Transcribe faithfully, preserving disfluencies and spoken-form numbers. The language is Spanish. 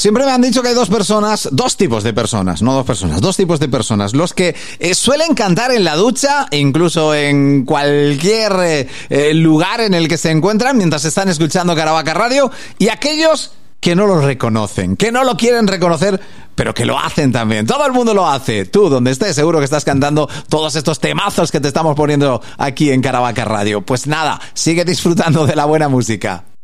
Siempre me han dicho que hay dos personas, dos tipos de personas, no dos personas, dos tipos de personas. Los que eh, suelen cantar en la ducha, incluso en cualquier eh, eh, lugar en el que se encuentran mientras están escuchando Caravaca Radio, y aquellos que no lo reconocen, que no lo quieren reconocer, pero que lo hacen también. Todo el mundo lo hace. Tú, donde estés, seguro que estás cantando todos estos temazos que te estamos poniendo aquí en Caravaca Radio. Pues nada, sigue disfrutando de la buena música.